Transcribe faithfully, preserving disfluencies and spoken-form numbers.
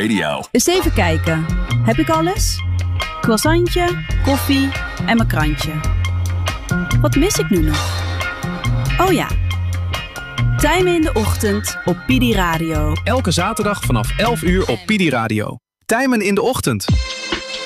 Radio. Eens even kijken. Heb ik alles? Croissantje, koffie en mijn krantje. Wat mis ik nu nog? Oh ja. Tijmen in de ochtend op P I D I Radio. Elke zaterdag vanaf elf uur op P I D I Radio. Tijmen in de ochtend.